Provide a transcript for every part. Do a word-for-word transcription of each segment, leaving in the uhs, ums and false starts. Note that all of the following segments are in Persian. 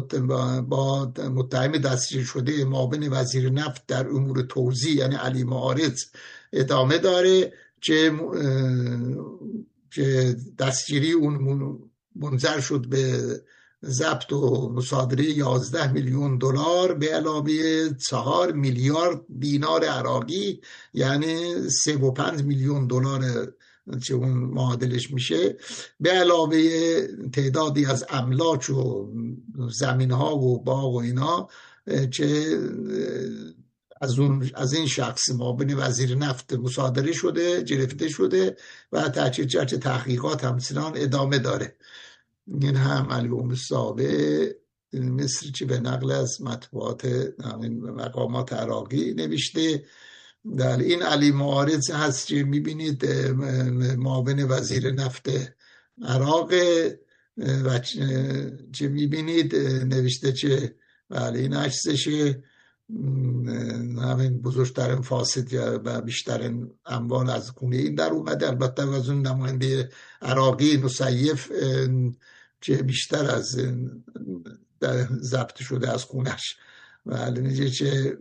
با متهم دستگیر شده معاون وزیر نفت در امور توزیع یعنی علی معارض ادامه داره که که دستگیری اون منجر شد به ضبط و مصادره یازده میلیون دلار به علاوه چهار میلیارد دینار عراقی یعنی سه و پنج میلیون دلار چه اون معادلش میشه، به علاوه تعدادی از املاک و زمین ها و باغ و اینا که از اون از این شخص معاون وزیر نفت مصادره شده گرفته شده و تحقیق چرچ تحقیقات همچنان ادامه داره. این هم البوم سابع مصر که به نقل از مطبوعات مقامات عراقی نوشته. در این علی معارض هست که میبینید معاون وزیر نفت عراق و که میبینید نوشته که بله این عکسشه، همین بزرگترین فاسد و بیشترین اموال از خونه این در اومده. البته از اون نماینده عراقی نصیف که بیشتر از ضبط شده از خونش. بله میگه که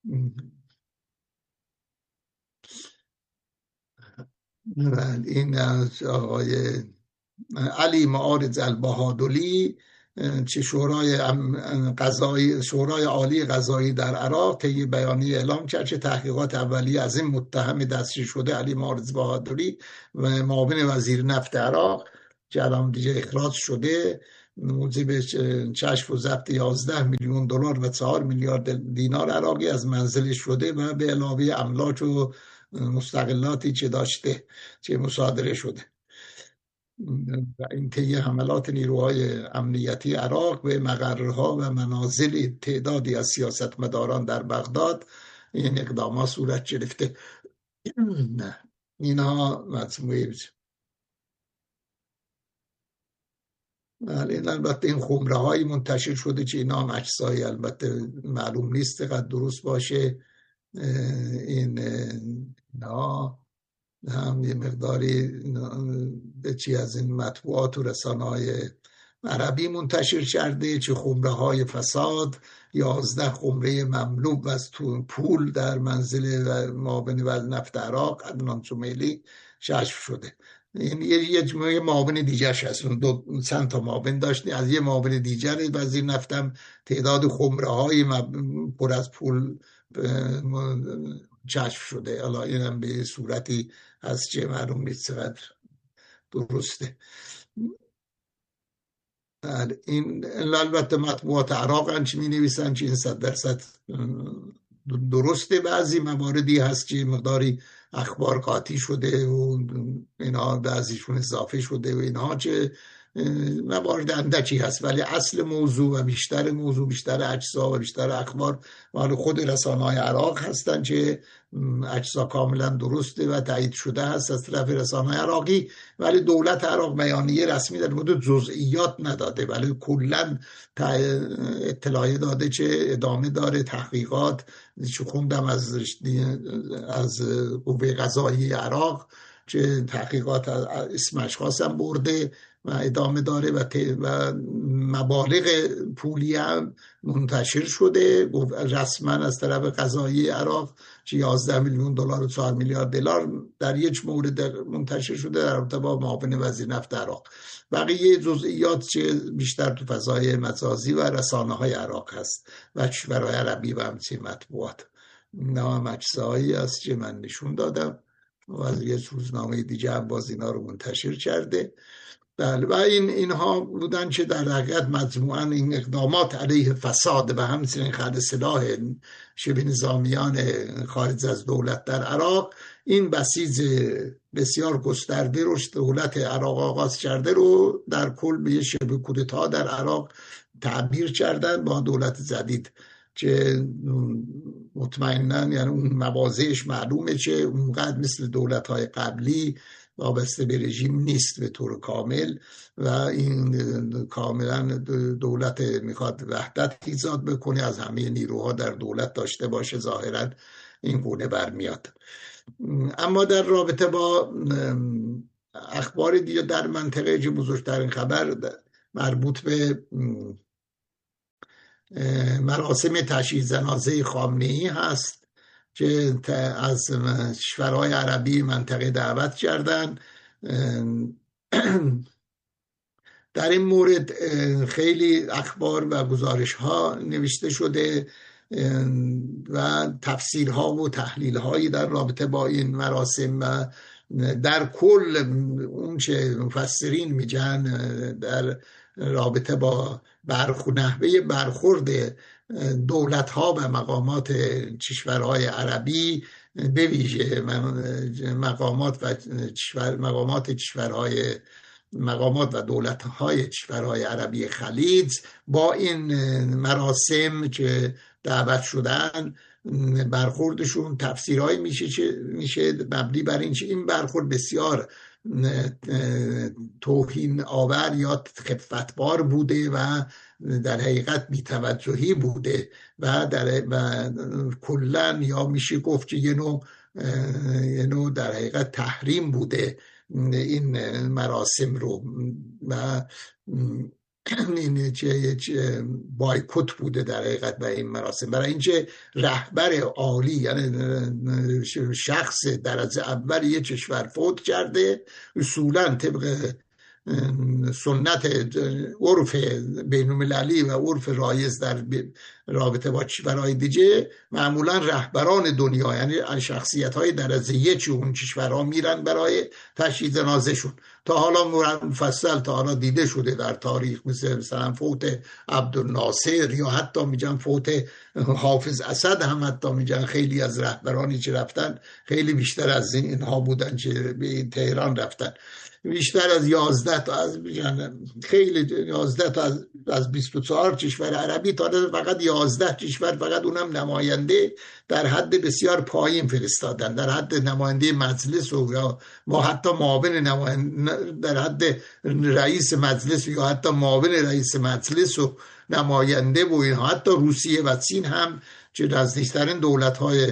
این از آقای علی معارض البهادلی چه شورای قضایی شورای عالی قضایی در عراق طی بیانیه اعلام کرد که تحقیقات اولیه از این متهم دستگیر شده علی معارض بهادلی و معاون وزیر نفت عراق که الان دیگه اخراج شده موجب کشف و ضبط یازده میلیون دلار و چهار میلیارد دینار عراقی از منزلش شده و به علاوه املاک و مستقلاتی که داشته که مصادره شده. و این طی حملات نیروهای امنیتی عراق به مقرها و منازل تعدادی از سیاستمداران در بغداد این اقدامات صورت گرفته. اینها مجموعه این البته این خمره هایی منتشر شده که اینا هم اجزایی البته معلوم نیست قد درست باشه. این اینا هم یه مقداری به چی از این مطبوعات و رسانه های عربی منتشر کرده که خمره های فساد یازده خمره مملو از پول در منزل و معاون وزیر نفت عراق عدنان جمیلی کشف شده. این یه جمعه معاون دیگرش هست، دو چند تا معاون داشتی، از یه معاون دیگر وزیر نفتم تعداد خمره های پر از پول کشف شده. حالا اینم به صورتی هست که معلوم نیست چقدر درسته. این البته مطبوعات عراق انچه می نویسن که این صد درصد درسته. بعضی مواردی هست که مقداری اخبار قاطی شده و اینها بعضیشون اضافه شده و اینها که موارد اندکی هست، ولی اصل موضوع و بیشتر موضوع بیشتر اجزا و بیشتر اخبار مال خود رسانه‌های عراق هستن که اجزا کاملا درسته و تایید شده هست از طرف رسانه‌های عراقی، ولی دولت عراق بیانیه رسمی در مورد جزئیات نداده، ولی کلا اطلاعی داده که ادامه داره تحقیقات. چه خوندم از از قوه قضایی عراق که تحقیقات اسم اشخاص هم برده و ادامه داره و, و مبالغ پولی هم منتشر شده رسما از طرف قضایی عراق که یازده میلیون دلار و چهار میلیارد دلار در یک مورد منتشر شده در رابطه با معاون وزیر نفت عراق. بقیه جزئیات که بیشتر تو فضای مجازی و رسانه های عراق هست و کشورهای عربی و همچین مطبوعات. نام اجزایی است که من نشون دادم و از یک روزنامه دیگه هم باز اینا رو منتشر کرده. بله و این اینها بودن که در حقیقت مجموعاً این اقدامات علیه فساد و همچنین خرد سلاح شبه نظامیان خارج از دولت در عراق این بسیج بسیار گسترده رو دولت عراق آغاز کرده رو در کل به شبه کودتا در عراق تعبیر کردن با دولت جدید که مطمئناً یعنی اون موازهش معلومه که اونقدر مثل دولت‌های قبلی وابسته به رژیم نیست به طور کامل و این کاملا دولت میخواد وحدت ایجاد بکنه، از همه نیروها در دولت داشته باشه، ظاهرا این گونه برمیاد. اما در رابطه با اخبار دیگه در منطقه که بزرگترین خبر مربوط به مراسم تشییع جنازه خامنه‌ای هست که از کشورهای عربی منطقه دعوت کردن. در این مورد خیلی اخبار و گزارش ها نوشته شده و تفسیرها و تحلیل هایی در رابطه با این مراسم و در کل اون چه مفسرین میگن در رابطه با برخورد نحوه برخورد دولت ها و مقامات کشورهای عربی، به ویژه مقامات و کشور مقامات کشورهای مقامات و دولت‌های کشورهای عربی خلیج با این مراسم که دعوت شدن، برخوردشون تفسیرهای میشه میشه مبنی بر این که این برخورد بسیار توهین آور یا خفتبار بوده و در حقیقت بی‌توجهی بوده و در و کلاً یا میشه گفت که یه نوع یه نوع در حقیقت تحریم بوده این مراسم رو و این چه بایکوت بوده در حقیقت به این مراسم، برای اینکه رهبر عالی یعنی شخص درجه اول یک کشور فوت کرده، اصولا طبق سنت عرف بین المللی و عرف رایج در رابطه با کشورهای دیگه معمولا رهبران دنیا یعنی شخصیت های درجه یک اون کشورها میرن برای تشییع جنازه‌شون. تا حالا مفصل تا حالا دیده شده در تاریخ، مثل مثلا فوت عبدالناصر یا حتی میگن فوت حافظ اسد هم حتی میگن خیلی از رهبرانی که رفتن خیلی بیشتر از اینها بودن که به تهران رفتن، بیشتر از یازده تا از خیلی یازده تا از از بیست و چهار کشور عربی تا فقط یازده کشور فقط اونم نماینده در حد بسیار پایین فرستادن، در حد نماینده مجلس و یا ما حتی معاون نماینده در حد رئیس مجلس یا حتی معاون رئیس مجلس و نماینده و اینها. حتی روسیه و چین هم که نزدیکترین دولت‌های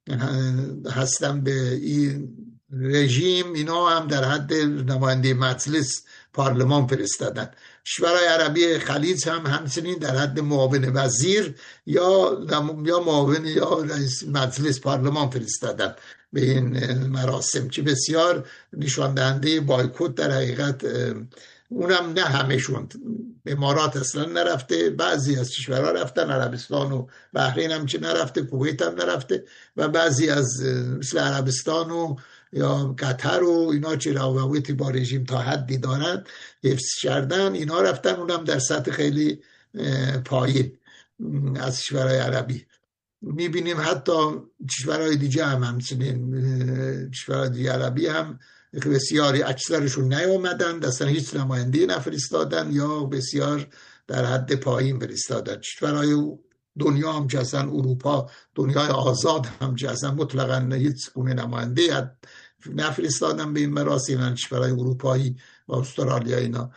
هستن به این رژیم، اینا هم در حد نماینده مجلس پارلمان فرستادن. کشورهای عربی خلیج هم همچنین در حد معاون وزیر یا یا معاون یا رئیس مجلس پارلمان فرستادن به این مراسم که بسیار نشان دهنده بایکوت در حقیقت. اونم نه همشون، امارات اصلا نرفته، بعضی از کشورها رفتن، عربستان و بحرین هم که نرفته، کویت هم نرفته و بعضی از مثل عربستان و یا قطر و اینا که روابطی با رژیم تا حدی دارن حفظ کردن، اینا رفتن، اونم در سطح خیلی پایین از کشورهای عربی. میبینیم حتی کشورهای دیگه هم همچنین کشورهای دیگه عربی هم بسیاری اکثرشون نیامدن، اصلا هیچ نماینده نفرستادن یا بسیار در حد پایین فرستادن. کشورهای دنیا هم که اصلا اروپا دنیای آزاد هم که اصلا مطلقا هیچ گونه نماینده نفرستادن به این مراسم، کشورهای اروپایی و استرالیا اینا.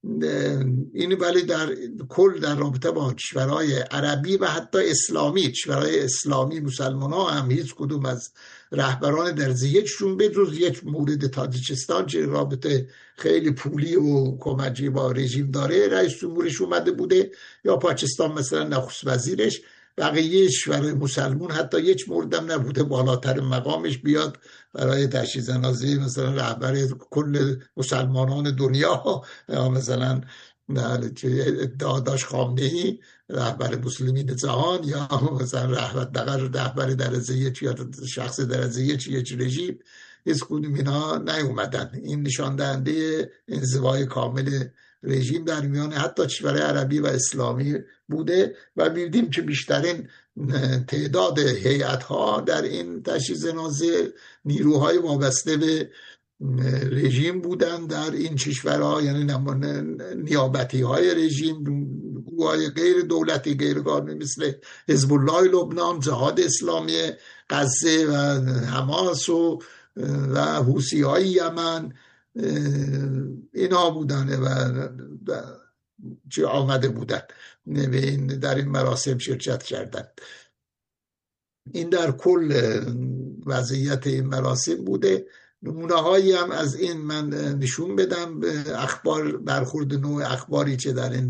این ولی در کل در رابطه با کشورهای عربی و حتی اسلامی، کشورهای اسلامی مسلمان ها هم هیچ کدوم از رهبران درجه یکشون به جز یک مورد تاجیکستان که رابطه خیلی پولی و کمکی با رژیم داره رئیس جمهورش اومده بوده، یا پاکستان مثلا نخست وزیرش، بقیه کشورهای مسلمان حتی یک موردم نبوده بالاتر مقامش بیاد برای تشییع جنازه مثلا رهبر کل مسلمانان دنیا، یا مثلا داداش خامنه‌ای رهبر مسلمین جهان، یا مثلا رهبر رهبر درجه یک یا شخص درجه یک یک رژیم، هیچ کدوم اینا نیومدن. این نشان دهنده انزوای کامل رژیم در میان حتی کشورهای عربی و اسلامی بوده و می‌بینیم که بیشترین تعداد هیئت‌ها در این تشییع جنازه نیروهای وابسته به رژیم بودن در این کشورها، یعنی نیابتی های رژیم، گروه‌های غیر دولتی غیر قانونی مثل حزب الله لبنان، جهاد اسلامی غزه و حماس و و حوثی های یمن، اینا بودن و چه آمده بودن در این مراسم شرکت کردن. این در کل وضعیت این مراسم بوده. نمونه هایی هم از این من نشون بدم، اخبار برخورد نوع اخباری که در این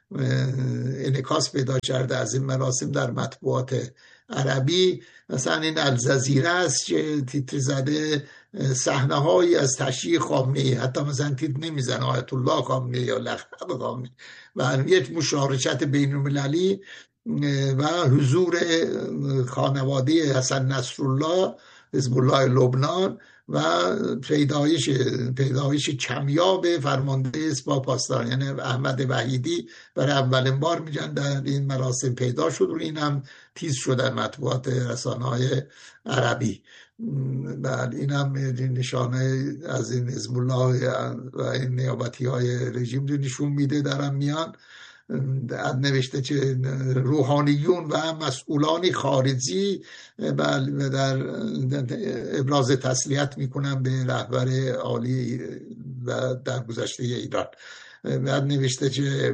انعکاس پیدا کرده از این مراسم در مطبوعات عربی. مثلا این الجزیره است که تیتر زده صحنه هایی از تشییع خامنه‌ای، حتی مثلا تیتر نمیزنه آیت الله خامنه‌ای یا لقب خامنه‌ای، و یک مشارکت بین المللی و حضور خانواده حسن نصرالله حزب الله لبنان و پیدایش پیدایش کمیاب فرمانده سپاه پاسداران یعنی احمد وحیدی برای اولین بار میگن در این مراسم پیدا شد و این هم تیز شد در مطبوعات رسانه‌های عربی. بله این هم نشانه از این حزب الله و این نیابتی های رژیم رو نشون میده درم میان. نوشته که روحانیون و مسئولان خارجی در ابراز تسلیت میکنن به رهبر عالی و در گذشته ایران. بعد نوشته که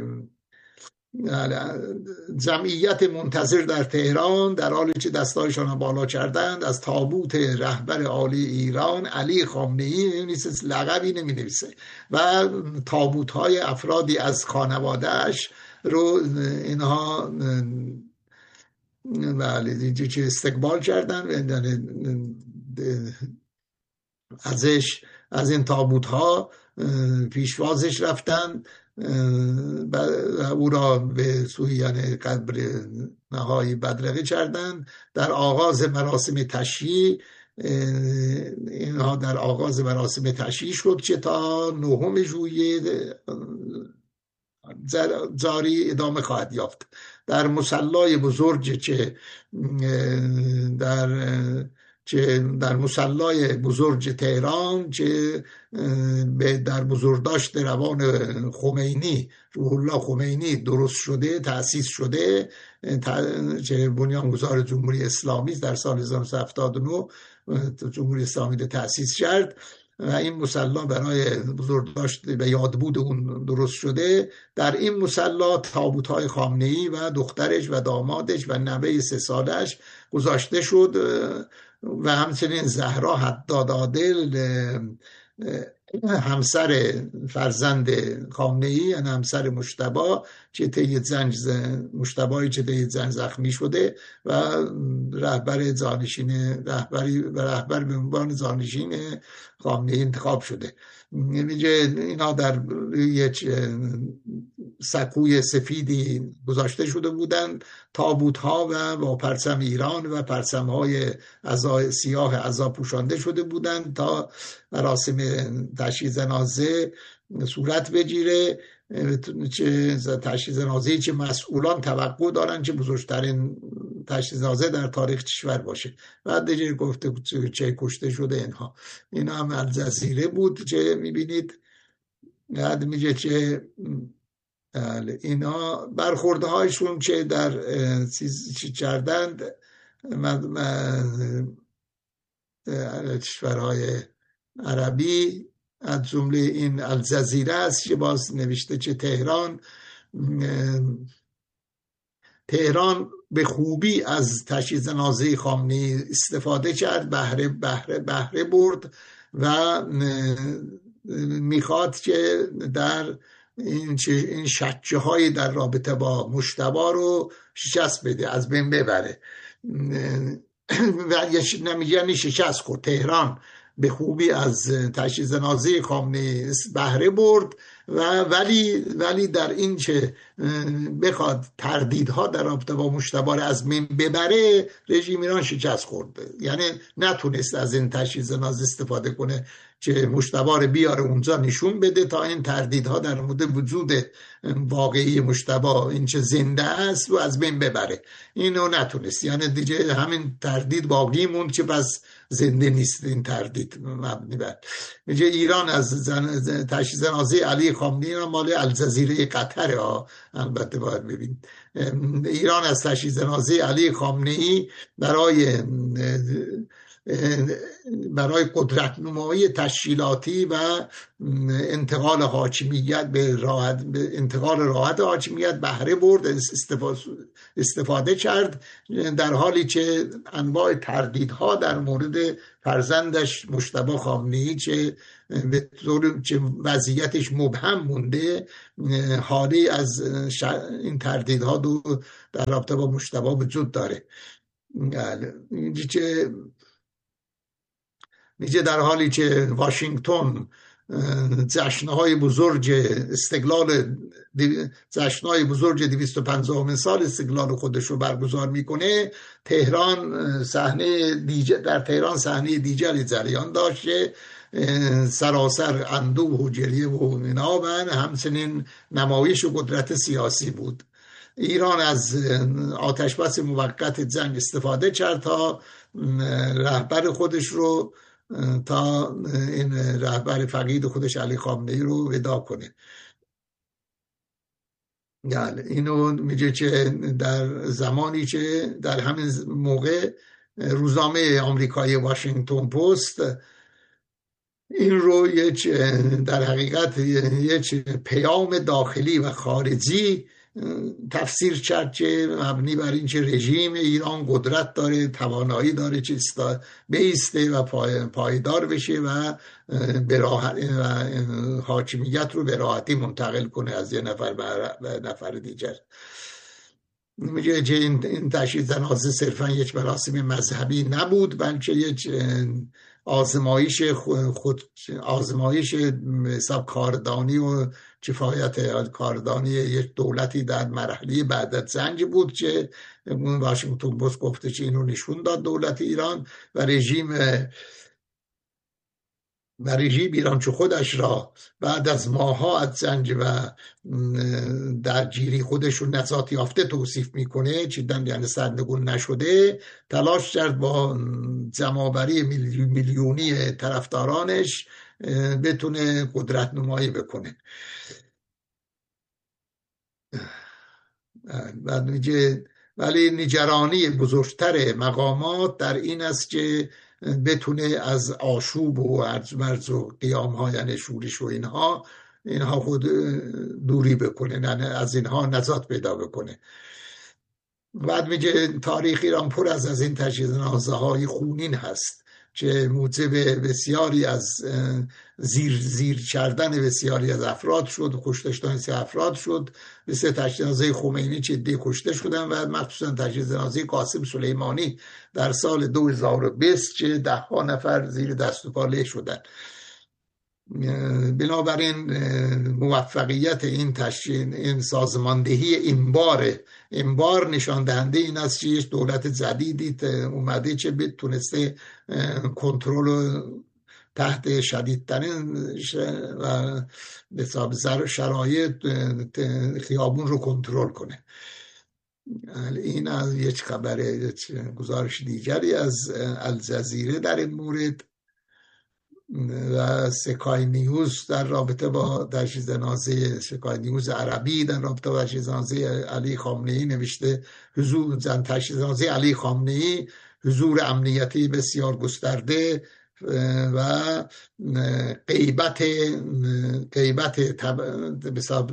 جمعیت منتظر در تهران در حالی که دستایشان بالا کردند از تابوت رهبر عالی ایران علی خامنه‌ای، نیست لقبی نمی نویسه، و تابوت های افرادی از خانوادهش رو اینها بله چه استقبال کردن، ازش از این تابوت ها پیشوازش رفتن و او را به سوی یعنی قبر نهایی بدرقه کردن. در آغاز مراسم تشییع اینها در آغاز مراسم تشییع شد که تا نهم ژوئیه جاری ادامه خواهد یافت. در مصلای بزرگ که در که در مصلای بزرگ تهران که در بزرگداشت روان خمینی روح الله خمینی درست شده تأسیس شده که بنیانگذار جمهوری اسلامی در سال هزار و نهصد و هفتاد و نه جمهوری اسلامی تأسیس کرد و این مصلا برای بزرگداشت و یادبود اون درست شده. در این مصلا تابوت‌های خامنه‌ای و دخترش و دامادش و نوه سه سالش گذاشته شد و همچنین زهرا حداد عادل همسر فرزند خامنه‌ای یعنی همسر مجتبی که طی جنگ مجتبی که طی جنگ زخمی شده و رهبر جانشین رهبری و رهبر به عنوان جانشین خامنه‌ای انتخاب شده. میگه اینا در یک سکوی سفیدی گذاشته شده بودند، تابوت ها و با پرچم ایران و پرچم های عزا سیاه عزا پوشانده شده بودند تا مراسم تشییع جنازه صورت بگیره. تشییع جنازه‌ای که مسئولان توقع دارن که بزرگترین تشییع جنازه در تاریخ کشور باشه. بعد دیگه گفته چه کشته شده اینها. این هم الجزیره بود که میبینید بعد میگه که اینا برخورده هایشون که در چی کردند کشورهای عربی از جمله این الجزیره است که باز نوشته که تهران تهران به خوبی از تشییع جنازه خامنه‌ای استفاده کرد، بهره بهره بهره برد و میخواد که در این این شکه های در رابطه با مجتبی رو شکست بده، از بین ببره و نمیگه شکست خورد. تهران به خوبی از تشییع جنازه خامنه‌ای بهره برد و ولی ولی در این که بخواد تردیدها در رابطه با مجتبی از بین ببره رژیم ایران شکست خورد، یعنی نتونست از این تشییع جنازه استفاده کنه که مجتبی رو بیاره اونجا نشون بده تا این تردیدها در مورد وجود واقعی مجتبی این چه زنده است و از بین ببره. اینو نتونست، یعنی دیگه همین تردید باقی موند که بس زنده نیست. این تردید مبنی بر میگه ایران از تشییع جنازه علی خامنه‌ای مال الجزیره قطر ها البته باید ببین. ایران از تشییع جنازه علی خامنه‌ای برای برای قدرت نمایی تشکیلاتی و انتقال حاکمیت به راحت، به انتقال راحت حاکمیت بهره برد، استفاده کرد، در حالی که انواع تردیدها در مورد فرزندش مجتبی خامنه‌ای چه به طور چه وضعیتش مبهم مونده، حالی از این تردیدها دو در رابطه با مجتبی وجود داره. میگه میگه در حالی که واشنگتن جشنهای بزرگ استقلال جشنهای بزرگ دویست و پنجاهمین سال استقلال خودش رو برگزار میکنه، تهران صحنه دیگر در تهران صحنه دیگری جریان داشته، سراسر اندوه و گریه و اینا و همچنین نمایش و قدرت سیاسی بود. ایران از آتشبس موقت جنگ استفاده کرد تا رهبر خودش رو تا این رهبر فقید خودش علی خامنه‌ای رو ودا کنه. یعنی اینو میگه که در زمانی که در همین موقع روزنامه آمریکایی واشنگتن پست این رو یک در حقیقت یک پیام داخلی و خارجی تفسیر کرد که مبنی بر این که رژیم ایران قدرت داره، توانایی داره که بیسته و پایدار بشه و به راحت و حاکمیت رو به راحتی منتقل کنه از یه نفر به نفر دیگر. میگه که این تشییع جنازه صرفا یک مراسم مذهبی نبود، بلکه یک آزمایش خود آزمایش حساب کاردانی و کفایت کاردانی یک دولتی در مرحله بعد از جنگ بود که واشنگتن پست گفته که اینو نشون داد دولت ایران و رژیم و رژیم ایران چه خودش را بعد از ماها از جنگ و درگیری خودش رو نجات یافته توصیف میکنه، چیدن یعنی سرنگون نشده، تلاش کرد با جمع‌آوری میلیونی طرفدارانش بتونه قدرت نمایی بکنه. بعد میگه ولی نگرانی بزرگتر مقامات در این است که بتونه از آشوب و ارجمرج و قیام ها یعنی شورش و اینها اینها خود دوری بکنه، یعنی از اینها نجات پیدا بکنه. بعد میگه تاریخ ایران پر از از این تجهیز جنازه های خونین هست که موجب بسیاری از زیر زیر کردن بسیاری از افراد شد، کشته شدن سه افراد شد، مثل تجهیز جنازه خمینی که عده کشته شدن و مخصوصا تجهیز جنازه قاسم سلیمانی در سال دو هزار و بیست که ده ها نفر زیر دست و پا له شدن. بنابراین موفقیت این تشکیل این سازماندهی این بار این بار نشان دهنده این است که یک دولت جدیدی اومده که بتونسته کنترل تحت شدیدترین و به حساب شرایط خیابون رو کنترل کنه. این از یک خبر گزارش دیگری از الجزیره در این مورد و سکای نیوز در رابطه با تجهیز جنازه سکای نیوز عربی در رابطه با تجهیز جنازه علی خامنه‌ای نوشته حضور زن تجهیز جنازه علی خامنه‌ای حضور امنیتی بسیار گسترده و غیبت غیبت به حساب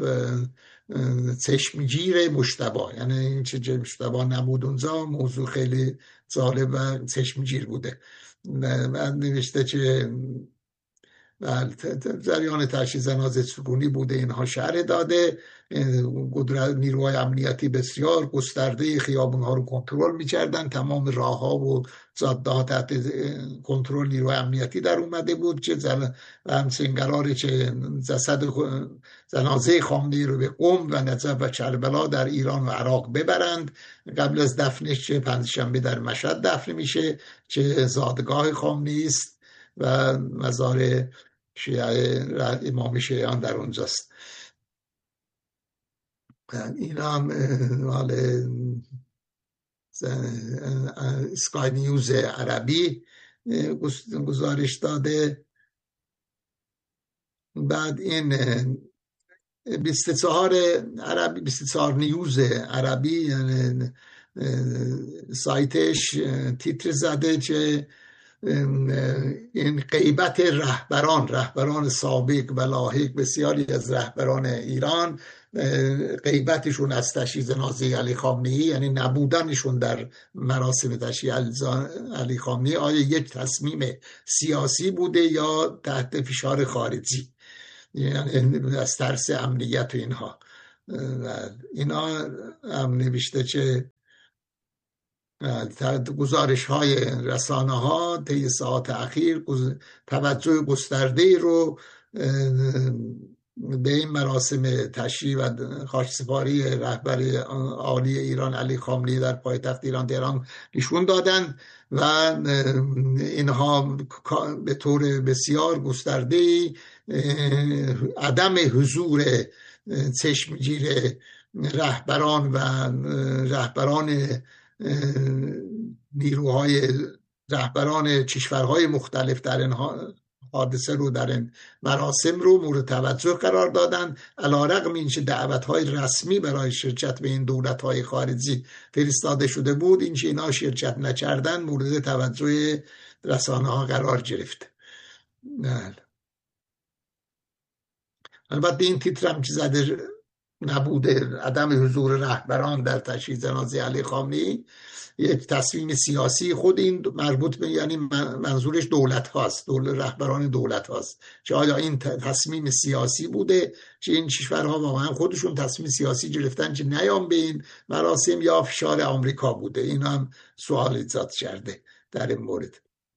چشمگیر مجتبی، یعنی این چه مجتبی نبود اونجا موضوع خیلی جالب و چشمگیر بوده. من نوشته که جریان تجهیز جنازه سکونی بوده، اینها شرح داده، قدرت نیروهای امنیتی بسیار گسترده خیابونها رو کنترل می‌کردن، تمام راه‌ها و جاده‌ها تحت کنترل نیروهای امنیتی در اومده بود که زن و همچنین قراره که جسد جنازه خامنه‌ای رو به قم و نجف و کربلا در ایران و عراق ببرند قبل از دفنش که پنجشنبه در مشهد دفن میشه که زادگاه خامنه‌ای است و مزار شیعه امام شیعیان در اونجاست. این هم مال اسکای نیوز عربی گزارش داده. بعد این بیست و چهار عربی بیست و چهار نیوز عربی یعنی سایتش تیتر زده که این غیبت رهبران رهبران سابق و لاحق، بسیاری از رهبران ایران غیبتشون از تشییع جنازه علی خامنه‌ای، یعنی نبودنشون در مراسم تشییع علی خامنه‌ای، آیا یک تصمیم سیاسی بوده یا تحت فشار خارجی، یعنی از ترس امنیت و اینها. اینا هم نوشته که گزارش های رسانه ها طی ساعات اخیر توجه گسترده رو به این مراسم تشییع و خاکسپاری رهبر عالی ایران علی خامنه‌ای در پایتخت ایران تهران نشون دادن و اینها به طور بسیار گسترده عدم حضور چشمگیر رهبران و رهبران نیروهای رهبران کشورهای مختلف در این حادثه رو، در این مراسم رو مورد توجه قرار دادن، علیرغم اینکه دعوت‌های رسمی برای شرکت به این دولت‌های خارجی فرستاده شده بود، اینکه اینا شرکت نکردن مورد توجه رسانه‌ها قرار گرفت. البته این تیترم که زده نبوده عدم حضور رهبران در تشییع جنازه علی خامنه‌ای یک تصمیم سیاسی، خود این مربوط به، یعنی منظورش دولت هاست، دولت رهبران دولت هاست، که آیا این تصمیم سیاسی بوده که این کشورها واقعا خودشون تصمیم سیاسی گرفتن که نیام به این مراسم، یا فشار آمریکا بوده. این هم سوال ایجاد کرده در این مورد.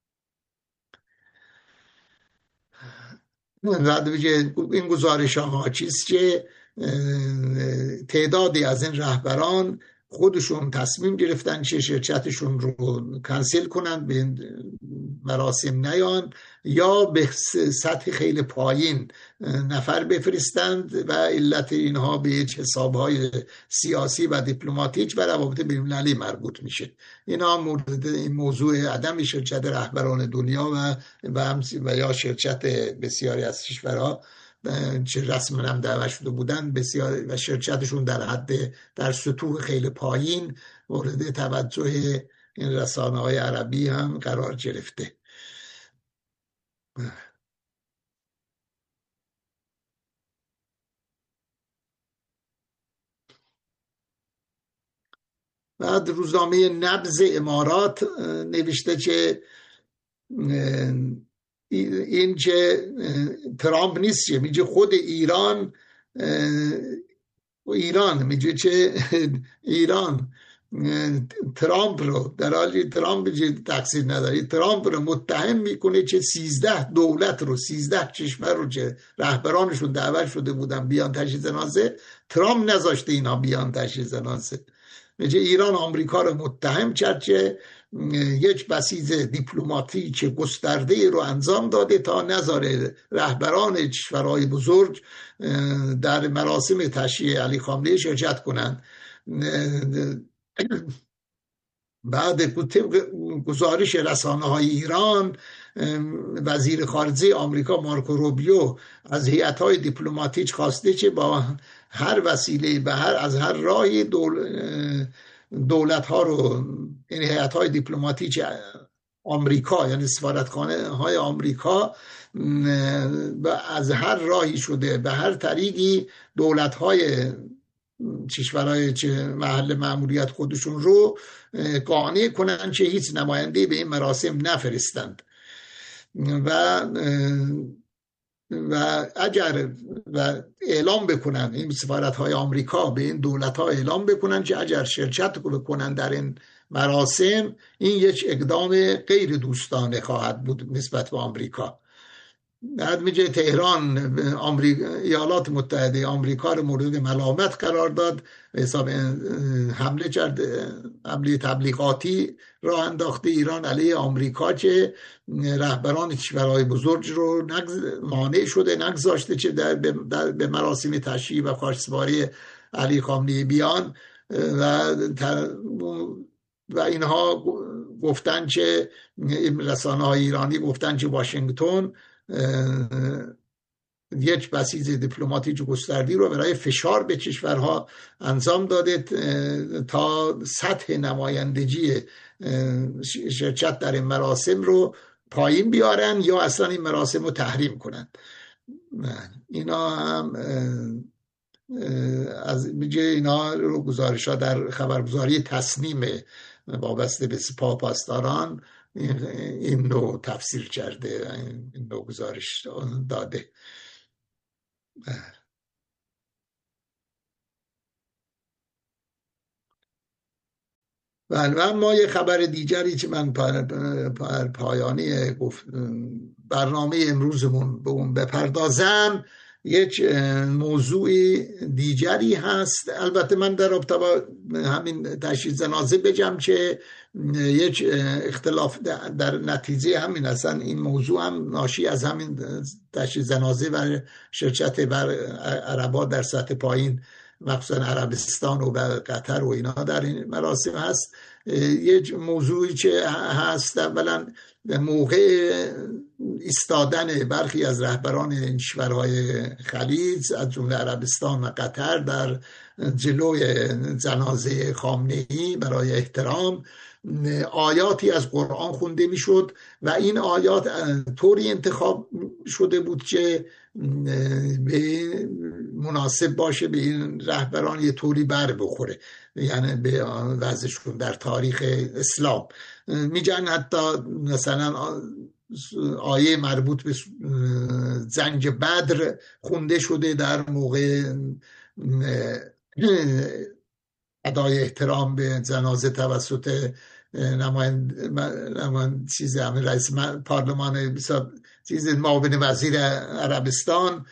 این گزارش ها چیست که تعدادی از این رهبران خودشون تصمیم گرفتن که شرکتشون رو کنسل کنن، به مراسم نیان، یا به سطح خیلی پایین نفر بفرستند و علت اینها به حسابهای سیاسی و دیپلماتیک و روابط بین‌المللی مربوط میشه. اینا مورد این موضوع عدم شرکت رهبران دنیا و و یا شرکت بسیاری از کشورها چه رسما هم دعوت شده بودن بسیار و شرکتشون در حد در سطوح خیلی پایین مورد توجه این رسانه های عربی هم قرار گرفته. بعد روزنامه نبض امارات نوشته که این که ترامپ نیست، میگه خود ایران ایران میگه که ایران ترامپ رو، در حالی ترامپ تقصیر نداره، ترامپ رو متهم میکنه که سیزده دولت رو، سیزده کشور رو که رهبرانشون دعوت شده بودن بیان تشییع جنازه، ترامپ نذاشته اینا بیان تشییع جنازه. میگه ایران آمریکا رو متهم کرد که یک بسیج دیپلماتیک گسترده رو انجام داده تا نذاره رهبران کشورهای بزرگ در مراسم تشییع علی خامنه‌ای شرکت کنند. بعد طبق گزارش رسانه های ایران، وزیر خارجه آمریکا مارکو روبیو از هیئت‌های دیپلماتیک خواسته که با هر وسیله به هر از هر راهی دول دولت ها رو، این هیئت های دیپلماتیک آمریکا، یعنی سفارتخانه های آمریکا، از هر راهی شده به هر طریقی دولت های کشورهای محل مأموریت خودشون رو قانع کنن که هیچ نماینده به این مراسم نفرستند و و اگر و اعلام بکنن، این سفارت‌های آمریکا به این دولت‌ها اعلام بکنن که اگر شرکت بکنن در این مراسم، این یک اقدام غیر دوستانه خواهد بود نسبت به آمریکا. بعد میگه تهران آمریکا، ایالات متحده آمریکا رو مورد ملامت قرار داد، حساب حمله کرد، حمله تبلیغاتی راه انداخته ایران علیه آمریکا که رهبران کشورهای بزرگ رو مانع شده، نگذاشته که در به مراسم تشییع و خاکسپاری علی خامنه‌ای بیان و و اینها گفتن که رسانه های ایرانی گفتن که واشنگتن یک بسیج دیپلماتیک گستردی رو برای فشار به کشورها انجام داده تا سطح نمایندگی شرکت در این مراسم رو پایین بیارن یا اصلا این مراسم رو تحریم کنن. اینا هم از میگه اینا رو گزارش ها در خبرگزاری تصنیم وابسته به سپاه پاسداران این نوع تفسیر کرده، این نوع گزارش داده. و اما یه خبر دیگری که من پر پایانی گفت برنامه امروزمون به اون بپردازم، یک موضوع دیگری هست. البته من در رابطه با همین تشییع جنازه بگم که یک اختلاف در نتیجه همین اصلا این موضوع هم ناشی از همین تشییع جنازه و شرکت بر عربا در سطح پایین مخصوصا عربستان و قطر و اینا در این مراسم هست. یک موضوعی که هست اولا موقع ایستادن برخی از رهبران این کشورهای خلیج از جمله عربستان و قطر در جلوی جنازه خامنه‌ای برای احترام، آیاتی از قرآن خونده میشد و این آیات طوری انتخاب شده بود که به مناسب باشه به این رهبران یه طوری بر بخوره، یعنی به وضعشون در تاریخ اسلام. میگن حتی مثلا آیه مربوط به جنگ بدر خونده شده در موقع ادای احترام به جنازه توسط نمایند نمایند چیز همین رئیس پارلمان چیز معاون وزیر عربستان،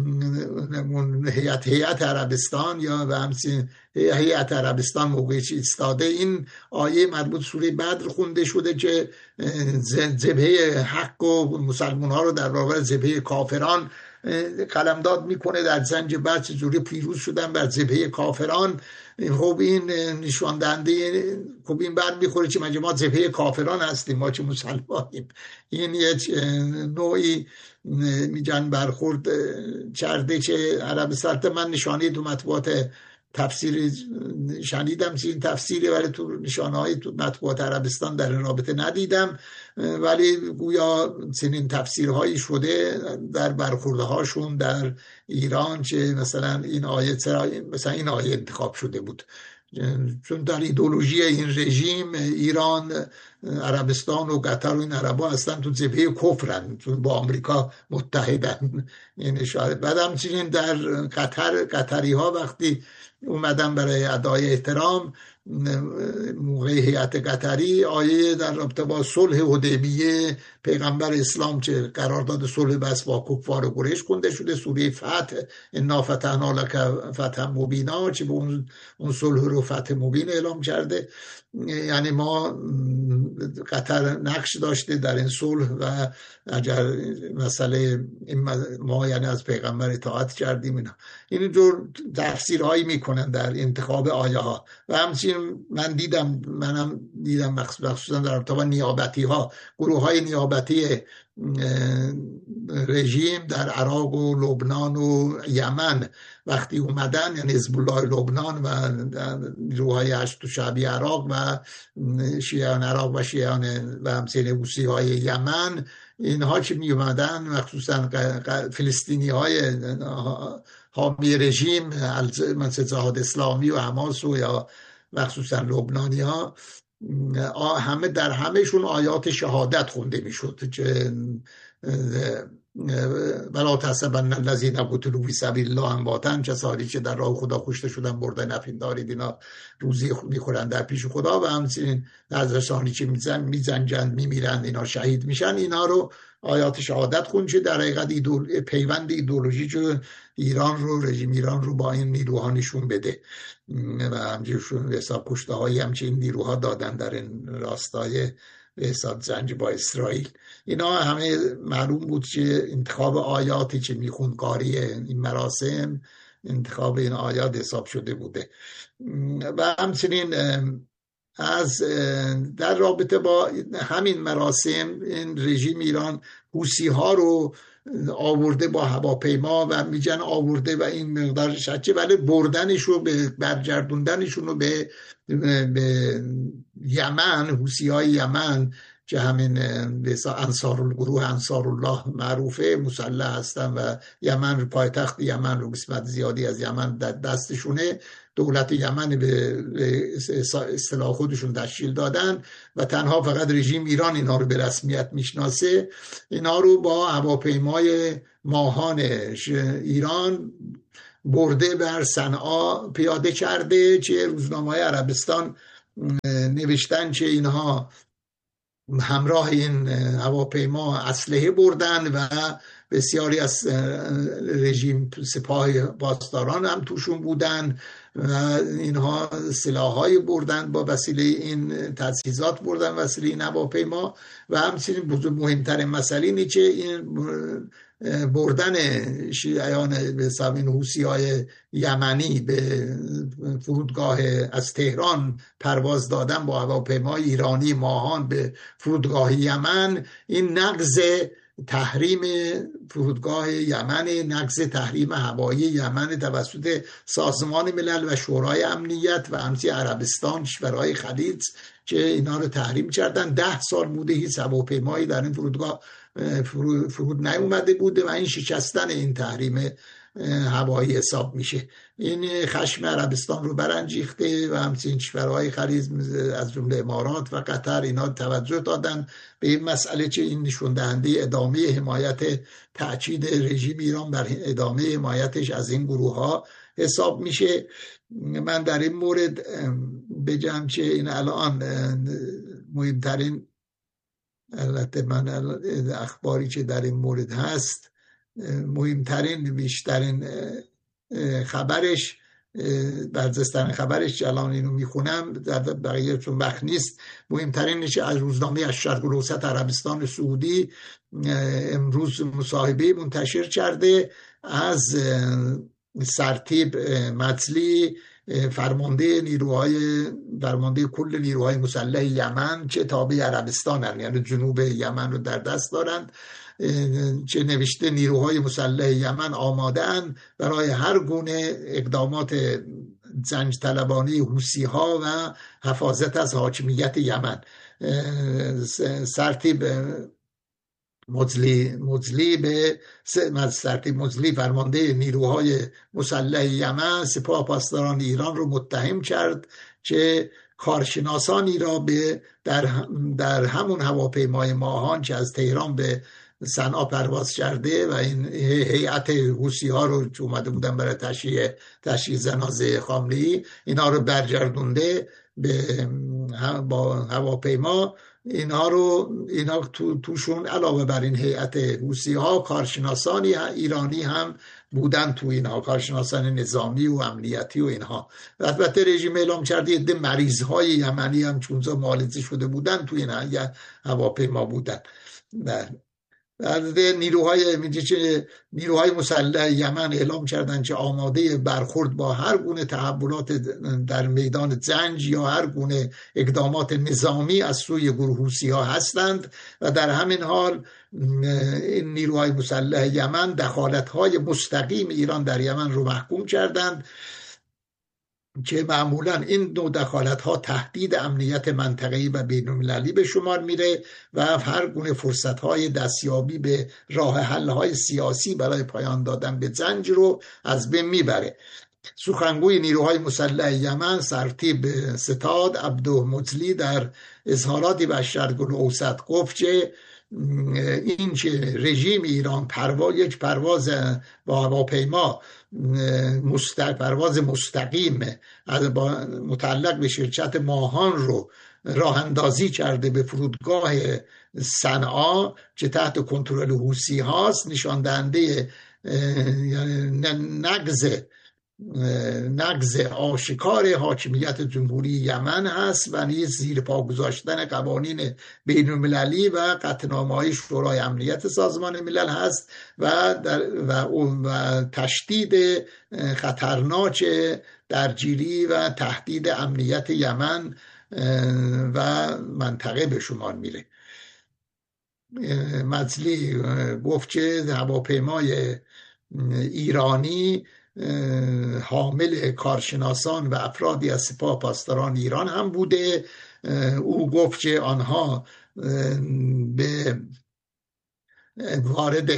هیئت هیئت عربستان یا و همچنین هیئت عربستان موقعی چی ایستاده این آیه مربوط سوره بدر خونده شده که جبهه حق و مسلمان ها رو در برابر جبهه کافران قلمداد میکنه در جنگ بدر چجوری پیروز شدن بر جبهه کافران. خب این نشان دهنده خب این بر میخوره که ما جبهه کافران هستیم، ما که مسلمانیم. این یک نوعی میگن برخورد کرده که عربستان. من نشانه تو مطبوعات تفسیر شنیدم که این تفسیری ولی تو نشانه های تو مطبوعات عربستان در این رابطه ندیدم، ولی گویا چنین تفسیرهایی شده در برخورده هاشون در ایران که مثلا این آیه مثلا این آیه انتخاب شده بود چون در ایدئولوژی این رژیم ایران، عربستان و قطر و این عربا اصلا تو جبهه کفرن، چون با آمریکا متحدن. این شاید بعد همچنین در قطر قطری ها وقتی اومدن برای ادای احترام موقع هیئت قطری آیه در رابطه با صلح حدیبیه پیغمبر اسلام که قرارداد صلح بس با کفار قریش خونده شده، سوره فتح انا فتحنا لک فتحا مبینا که به اون اون صلح رو فتح مبین اعلام کرده. یعنی ما قطر نقش داشته در این صلح و اگر مسئله ما یعنی از پیغمبر اطاعت کردیم اینا. این جور تفسیرهایی میکنن در انتخاب آیه ها. و همچنین من دیدم منم دیدم مخصوصا در ارتباط نیابتی ها، گروه های نیابتی رژیم در عراق و لبنان و یمن وقتی اومدن، یعنی حزب الله لبنان و نیروهای هشت شعبی عراق و شیعیان عراق و شیعیان و همچنین حوثی های یمن، اینها که می اومدن مخصوصا فلسطینی های حامی رژیم مثل جهاد اسلامی و حماس و یا مخصوصا لبنانی ها، همه در همهشون آیات شهادت خونده میشد که ولا تحسبن الذین قتلوا فی سبیل الله امواتا، کسانی که در راه خدا کشته شدن برده نپندارید اینا روزی میخورن در پیش خدا، و همچنین کسانی که میزن میزنجن میمیرن اینا شهید میشن. اینا رو آیات شهادت خوند که در حقیقت ایدول... پیوند ایدئولوژی که ایران رو رژیم ایران رو با این نیروها نشون بده و همچنین حساب کشته هایی همچنین نیروها دادن در این راستای به حساب جنگ با اسرائیل. اینا همه معلوم بود که انتخاب آیاتی که میخوند قاری این مراسم انتخاب این آیات حساب شده بوده. و همچنین از در رابطه با همین مراسم این رژیم ایران حوثی ها رو آورده با هواپیما و میگن آورده و این مقدار شچه، ولی بردنش رو به برگردوندنشون رو به به یمن، حوثی های یمن که همین انصار الگروه انصار الله معروفه مسلح هستن و یمن، پایتخت یمن رو قسمت زیادی از یمن دستشونه. دولت یمن به اصطلاح خودشون تشکیل دادن و تنها فقط رژیم ایران اینا رو به رسمیت میشناسه. اینا رو با هواپیمای ماهان ایران برده بر صنعا پیاده کرده. چه روزنامه‌های عربستان نوشتن که اینها همراه این هواپیما اسلحه بردن و بسیاری از رژیم سپاه پاسداران هم توشون بودن و اینها سلاح‌های بردن با وسیله این تجهیزات بردن وسیله این هواپیما. و همچنین مهمترین مسئله اینه که این بردن شیعیان به حساب این حوثی‌های یمنی به فرودگاه از تهران پرواز دادن با هواپیمای ایرانی ماهان به فرودگاه یمن، این نقض تحریم فرودگاه یمن، نقض تحریم هوایی یمن توسط سازمان ملل و شورای امنیت و همچنین عربستان، کشورهای خلیج که اینا رو تحریم کردن. ده سال بوده هیچ هواپیمایی در این فرودگاه فرود نیومده بوده و این شکستن این تحریم هوایی حساب میشه. این خشم عربستان رو برانگیخته و همچنین کشورهای خلیج از جمله امارات و قطر اینا توجه دادن به این مسئله که این نشون دهنده ادامه حمایت تأکید رژیم ایران بر ادامه حمایتش از این گروه ها حساب میشه. من در این مورد بگم که این الان مهمترین، البته من اخباری که در این مورد هست مهمترین بیشترین خبرش برجستن خبرش الان اینو میخونم در بقیه چون وقت نیست، مهمترین نیشه از روزنامه الشرق الاوسط عربستان سعودی امروز مصاحبه منتشر کرده از سرتیب مجلی، فرمانده نیروهای فرمانده کل نیروهای مسلح یمن که تابع عربستانن، یعنی جنوب یمن رو در دست دارند، چه نوشته نیروهای مسلح یمن آماده‌اند برای هر گونه اقدامات جنگ طلبانه حوثی ها و حفاظت از حاکمیت یمن. سرتیب مجلی مجلی به سرتیب مجلی فرمانده نیروهای مسلح یمن سپاه پاسداران ایران رو متهم کرد که کارشناسانی را به در در همون هواپیمای ماهان که از تهران به صنعا پرواز کرده و این هیئت حوثی ها رو که اومده بودن برای تشییع تشییع جنازه خامنه‌ای، اینا رو برگردونده به با هواپیما. اینا رو اینا تو توشون علاوه بر این هیئت حوثی ها کارشناسانی ایرانی هم بودن، تو اینها کارشناسان نظامی و امنیتی و اینها. البته رژیم اعلام کرده عده مریض های یمنی هم چونزا معالجه شده بودن تو این هواپیما بودن. نیروهای میگه نیروهای مسلح یمن اعلام کردند که آماده برخورد با هر گونه تحولات در میدان جنگ یا هر گونه اقدامات نظامی از سوی گروه حوثی ها هستند و در همین حال این نیروهای مسلح یمن دخالت های مستقیم ایران در یمن رو محکوم کردند که معمولا این نوع دخالت ها تهدید امنیت منطقه‌ای و بین‌المللی به شمار میره و هر گونه فرصت های دستیابی به راه حل های سیاسی برای پایان دادن به جنگ رو از بین میبره. سخنگوی نیروهای مسلح یمن سرتیب ستاد عبدو مجلی در اظهاراتی به الشرق الاوسط گفت که این که رژیم ایران پرواز یک پرواز با هواپیما مست... پرواز مستقیم متعلق به شرکت ماهان رو راه اندازی کرده به فرودگاه صنعا که تحت کنترل حوثی هاست، نشان دهنده نقض نقض آشکار حاکمیت جمهوری یمن هست و نیز زیر پا گذاشتن قوانین بین المللی و قطعنامه‌های شورای امنیت سازمان ملل هست و, در و, و تشدید خطرناک درگیری و تهدید امنیت یمن و منطقه به شمار میره. مجلی گفت که هواپیمای ایرانی حامل کارشناسان و افرادی از سپاه پاسداران ایران هم بوده. او گفت که آنها به وارد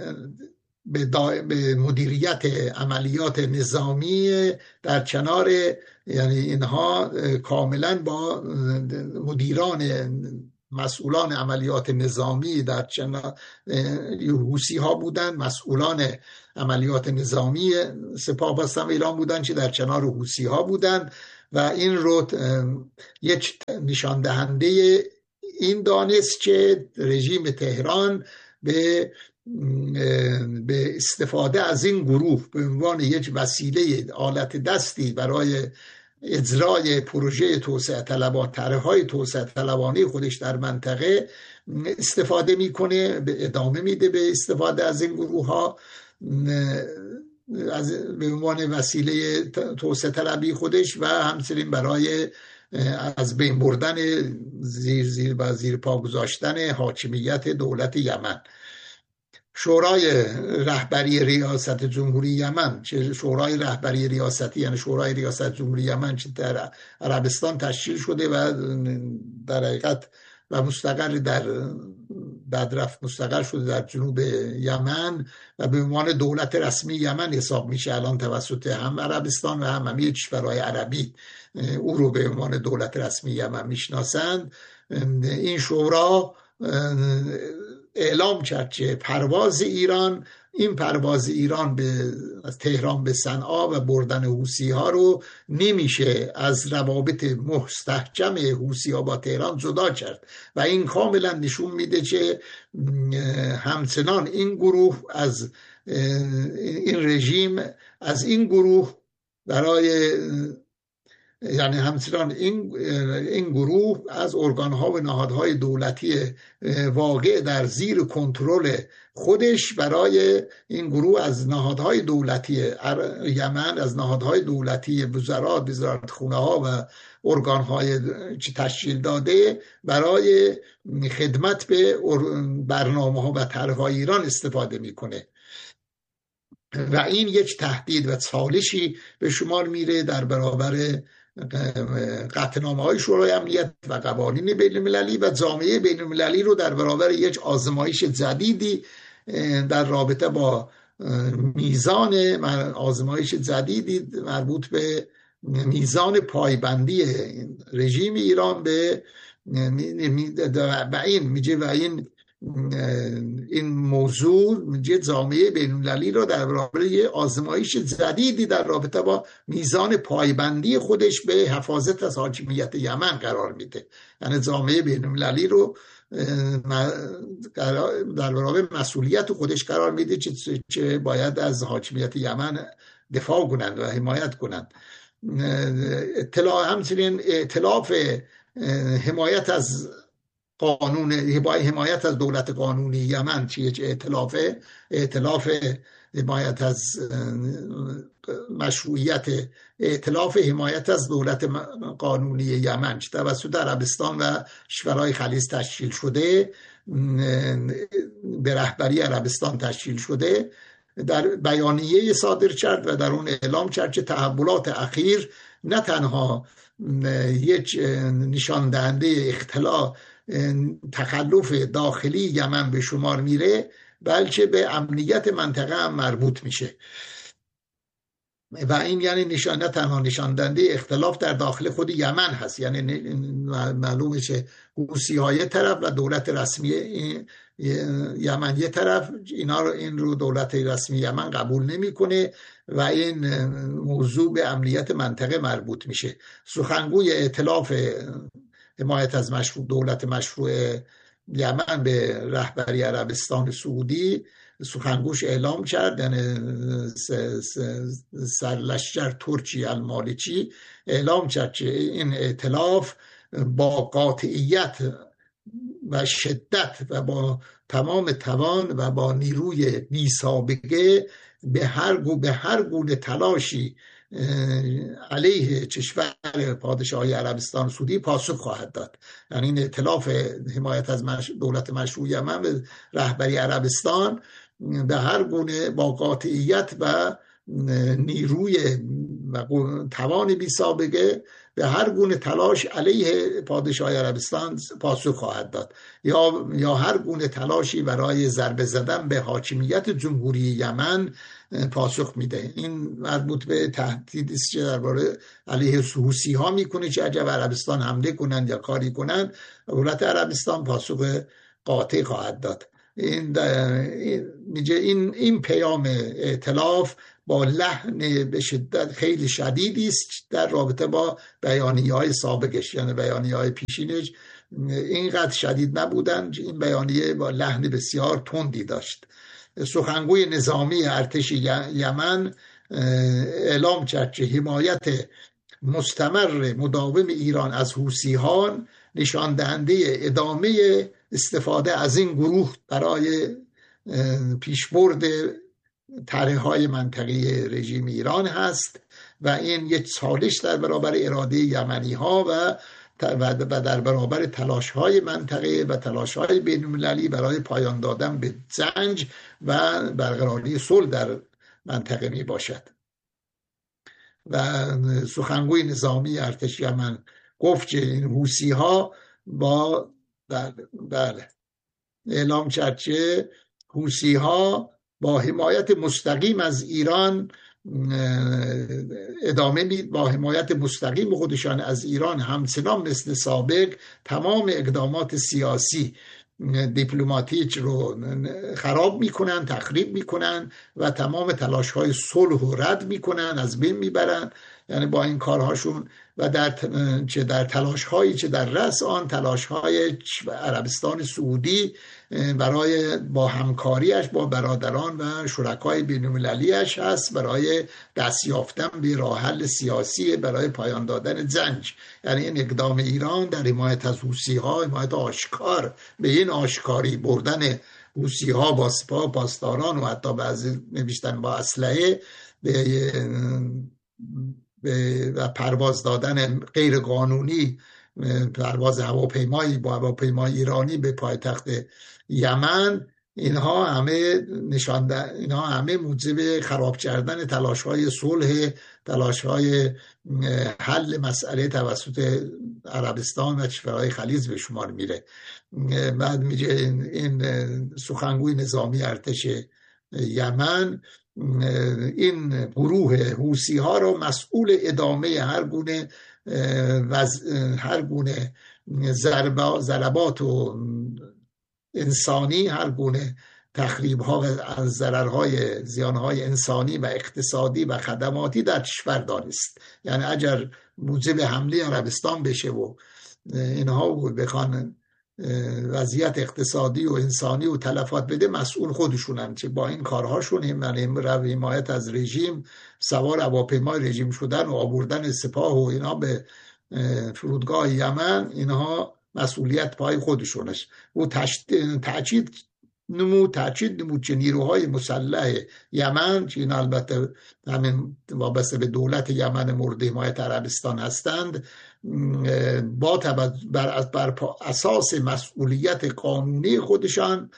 به مدیریت عملیات نظامی در کنار، یعنی اینها کاملا با مدیران مسئولان عملیات نظامی در کنار حوثی ها بودن، مسئولان عملیات نظامی سپاه پاسداران ایران بودن که در کنار حوثی ها بودن و این رو یک نشان دهنده این دانست که رژیم تهران به به استفاده از این گروه به عنوان یک وسیله آلت دستی برای اجرای پروژه توسعه طلبانه، طرح‌های توسعه طلبانه خودش در منطقه استفاده میکنه، به ادامه میده به استفاده از این گروه ها از به عنوان وسیله توسعه طلبی خودش و همچنین برای از بین بردن زیر زیر و زیر پا گذاشتن حاکمیت دولت یمن. شورای رهبری ریاست جمهوری یمن، چه شورای رهبری ریاستی یعنی شورای ریاست جمهوری یمن که در عربستان تشکیل شده و در حقیقت و مستقر در بدرفت مستقر شده در جنوب یمن و به عنوان دولت رسمی یمن حساب میشه الان توسط هم عربستان و هم همه کشورهای عربی او رو به عنوان دولت رسمی یمن میشناسند. این شورا اعلام کرد که پرواز ایران این پرواز ایران به از تهران به صنعا و بردن حوثی ها رو نمیشه از روابط مستحکم حوثی ها با تهران جدا کرد و این کاملا نشون میده که همچنان این گروه از این رژیم از این گروه برای یعنی همچنان این این گروه از ارگان‌ها و نهادهای دولتی واقع در زیر کنترل خودش برای این گروه از نهادهای دولتی یمن، از نهادهای دولتی وزارت وزارتخونه ها و ارگان‌های که تشکیل داده برای خدمت به برنامه‌ها و طرح‌های ایران استفاده میکنه و این یک تهدید و چالشی به شمار میره در برابر قطعنامه‌های شورای امنیت و قوانین بین المللی و جامعه بین المللی رو در برابر یک آزمایش جدیدی در رابطه با میزان آزمایش جدیدی مربوط به میزان پایبندی رژیم ایران به و این میگه و این این موضوع میگه جامعه بین‌المللی را در برابر یه آزمایش جدیدی در رابطه با میزان پایبندی خودش به حفاظت از حاکمیت یمن قرار میده. یعنی جامعه بین‌المللی رو در برابر مسئولیت خودش قرار میده که باید از حاکمیت یمن دفاع کنند و حمایت کنند. اطلاع همچنین ائتلاف حمایت از قانون حمایت از دولت قانونی یمن چیه که ائتلاف ائتلاف حمایت از مشروعیت ائتلاف حمایت از دولت قانونی یمن که توسط عربستان و کشورهای خلیج تشکیل شده، به رهبری عربستان تشکیل شده، در بیانیه صادر کرد و در اون اعلام کرد که تحولات اخیر نه تنها یک نشان دهنده اختلاف تخلف داخلی یمن به شمار میره بلکه به امنیت منطقه هم مربوط میشه و این یعنی نشان نه تنها نشان دهنده اختلاف در داخل خود یمن هست، یعنی معلومه که حوثی های طرف و دولت رسمی یمن یه طرف اینا رو این رو دولت رسمی یمن قبول نمیکنه و این موضوع به امنیت منطقه مربوط میشه. سخنگوی ائتلاف حمایت از مشروع دولت مشروع یمن به رهبری عربستان سعودی سخنگوش اعلام کرد، یعنی سرلشکر ترکی المالکی اعلام کرد که این ائتلاف با قاطعیت و شدت و با تمام توان و با نیروی بی سابقه به هر گونه به هر گونه تلاشی علیه کشور پادشاهی عربستان سعودی پاسخ خواهد داد. یعنی این ائتلاف حمایت از مش... دولت مشروع یمن به رهبری عربستان به هر گونه با قاطعیت و نیروی و توان بی سابقه به هر گونه تلاش علیه پادشاهی عربستان پاسخ خواهد داد، یا یا هر گونه تلاشی برای ضربه زدن به حاکمیت جمهوری یمن پاسخ میده. این مربوط به تهدیدی است که درباره علیه حوثی ها میکنه که اگر عربستان حمله کنن یا کاری کنن، دولت عربستان پاسخ قاطع خواهد داد. این میگه این این پیام ائتلاف با لحن به شدت خیلی شدیدی است در رابطه با بیانیه‌های سابقش، یعنی بیانیه‌های پیشینش اینقدر شدید نبودن، این بیانیه با لحن بسیار تندی داشت. سخنگوی نظامی ارتش یمن اعلام کرد که حمایت مستمر مداوم ایران از حوثی‌ها نشان دهنده ادامه استفاده از این گروه برای پیشبرد طرح‌های منطقی رژیم ایران هست و این یک چالش در برابر اراده یمنی‌ها و و در برابر تلاش‌های منطقه و تلاش‌های بین‌المللی برای پایان دادن به جنگ و برقراری صلح در منطقه می باشد. و سخنگوی نظامی ارتش یمن گفت که این حوثی‌ها با بله بله اعلام کرد که حوثی‌ها با حمایت مستقیم از ایران ادامه می‌دهند، با حمایت مستقیم خودشان از ایران همچنان مثل سابق تمام اقدامات سیاسی دیپلماتیک رو خراب میکنن، تخریب میکنن و تمام تلاش‌های صلح رو رد میکنن، از بین میبرن. یعنی با این کارهاشون و در چه در تلاش‌هایی که در رأس آن تلاش‌های عربستان سعودی برای با همکاریش با برادران و شرکای بین‌المللی‌اش هست برای دست یافتن به راه حل سیاسی برای پایان دادن جنگ. یعنی این اقدام ایران در حمایت از حوثی‌ها، حمایت آشکار به این آشکاری بردن حوثی‌ها با سپاه پاسداران و حتی بعضی نوشتن با اسلحه به و پرواز دادن غیر قانونی، پرواز هواپیمایی با هواپیمای ایرانی به پایتخت یمن، اینها همه نشان اینها همه موجب خراب کردن تلاش‌های صلح، تلاش‌های حل مسئله توسط عربستان و کشورهای خلیج به شمار میره. بعد میگه این سخنگوی نظامی ارتش یمن این گروه حوثی ها رو مسئول ادامه هر گونه وز... هر گونه ضربات و انسانی، هر گونه تخریب ها و ضررهای زیانهای انسانی و اقتصادی و خدماتی در کشور دانست. یعنی اگر موجب حمله عربستان بشه و اینها بخوان وضعیت اقتصادی و انسانی و تلفات بده، مسئول خودشونن که با این کارهاشون هم حمایت از رژیم، سوار هواپیمای رژیم شدن و آوردن سپاه و اینا به فرودگاه یمن، اینها مسئولیت پای خودشونش. و تأکید نمود تأکید نمود که نیروهای مسلح یمن که این البته همین وابسته به دولت یمن مورد حمایت عربستان هستند، با بر, بر اساس مسئولیت قانونی خودشان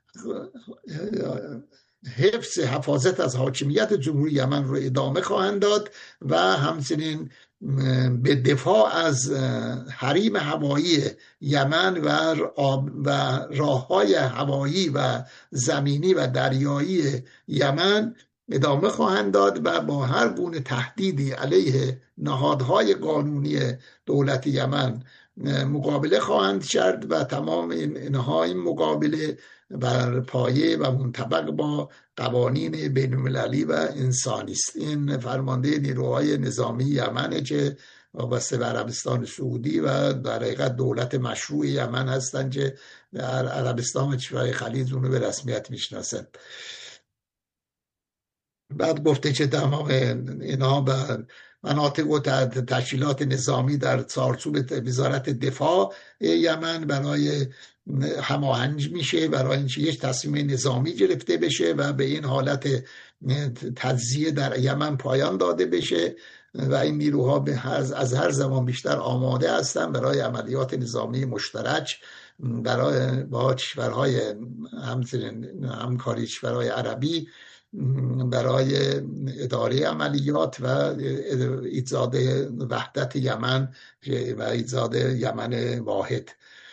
حفظ حفاظت از حاکمیت جمهوری یمن رو ادامه خواهند داد و همچنین به دفاع از حریم هوایی یمن و و راه‌های هوایی و زمینی و دریایی یمن ادامه خواهند داد و با هر گونه تهدیدی علیه نهادهای قانونی دولت یمن مقابله خواهند کرد و تمام اینها این مقابله بر پایه و منطبق با قوانین بین‌المللی و انسانی است. این فرمانده نیروهای نظامی یمنه که وابسته به عربستان سعودی و در حقیقت دولت مشروع یمن هستند که در عربستان و کشورهای خلیج اونو به رسمیت میشناسند. بعد گفته که تمام اینها به مناطق و تشکیلات نظامی در چارچوب وزارت دفاع یمن برای هماهنگ میشه، برای اینکه یک تصمیم نظامی گرفته بشه و به این حالت تجزیه در یمن پایان داده بشه و این نیروها از هر زمان بیشتر آماده هستند برای عملیات نظامی مشترک برای با کشورهای همکاری کشورهای عربی برای اداره عملیات و ایجاد وحدت یمن و ایجاد یمن واحد.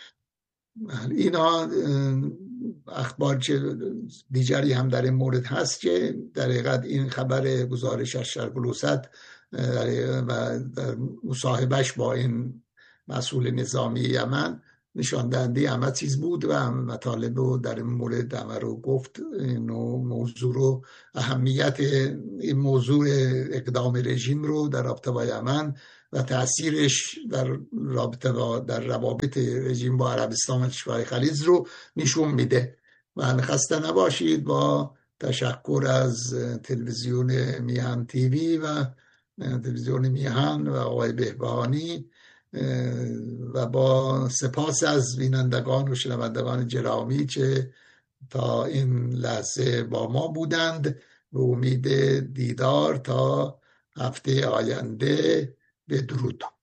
اینا اخبار چه دیگری هم در این مورد هست که در حقیقت این خبر گزارش از شرق الوسط و مصاحبهش با این مسئول نظامی یمن نشان دهنده همه چیز بود و هم مطالب رو در این مورد همه رو گفت. اینو موضوع رو، اهمیت این موضوع اقدام رژیم رو در رابطه با یمن و تأثیرش در رابطه با در روابط رژیم با عربستان و کشورهای خلیج رو نشون میده. و خسته نباشید. با تشکر از تلویزیون میهن تیوی و تلویزیون میهن و آقای بهبهانی و با سپاس از بینندگان و شنوندگان گرامی که تا این لحظه با ما بودند. به امید دیدار تا هفته آینده. بدرود.